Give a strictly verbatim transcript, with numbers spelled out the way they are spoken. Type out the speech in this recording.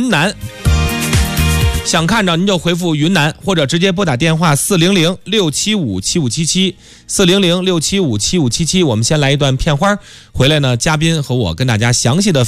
云南。想看着您就回复云南，或者直接拨打电话四零零六七五七五七七四零零六七五七五七七。我们先来一段片花，回来呢，嘉宾和我跟大家详细的